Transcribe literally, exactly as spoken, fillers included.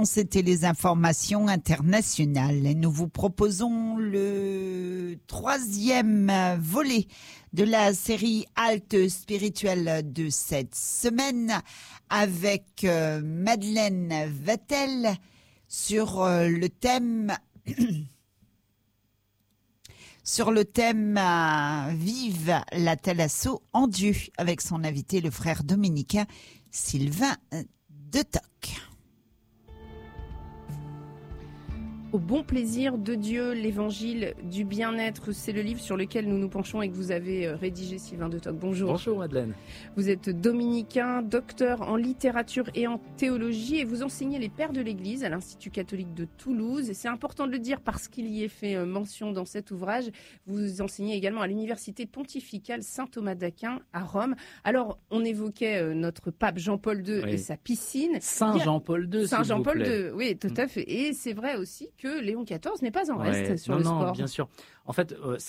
C'était les informations internationales. Et nous vous proposons le troisième volet de la série Halte spirituelle de cette semaine avec euh, Madeleine Vatel sur euh, le thème sur le thème euh, Vive la Thalasso en Dieu avec son invité le frère dominicain Sylvain de Toc. Au bon plaisir de Dieu, l'évangile du bien-être, c'est le livre sur lequel nous nous penchons et que vous avez rédigé, Sylvain de Toc. Bonjour. Bonjour Madeleine. Vous êtes dominicain, docteur en littérature et en théologie et vous enseignez les pères de l'Église à l'Institut catholique de Toulouse. Et c'est important de le dire parce qu'il y est fait mention dans cet ouvrage. Vous enseignez également à l'Université pontificale Saint-Thomas d'Aquin à Rome. Alors, on évoquait notre pape Jean-Paul deux oui. et sa piscine. Saint Jean-Paul deux, Saint s'il Jean-Paul vous plaît. deux, oui, tout à fait. Et c'est vrai aussi que Léon quatorze n'est pas en ouais, reste sur non, le non, sport. Bien sûr. En fait, euh,